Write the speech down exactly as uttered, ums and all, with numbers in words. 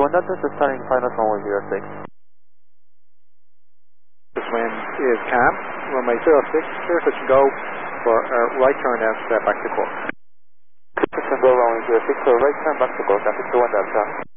two one Delta, starting final runway zero six. This wind is calm, runway zero six, clear touch and go for a right turn out uh, back to course. Touch and go runway zero six, so right turn back to course after two one Delta.